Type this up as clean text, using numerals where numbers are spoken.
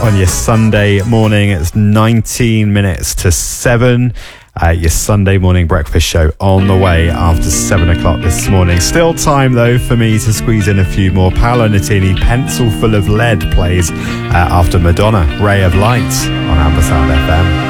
on your Sunday morning. It's 19 minutes to 7. Your Sunday morning breakfast show on the way after 7 o'clock this morning. Still time, though, for me to squeeze in a few more. Paolo Nutini, Pencil Full of Lead, plays after Madonna, Ray of Light on Ambersand FM.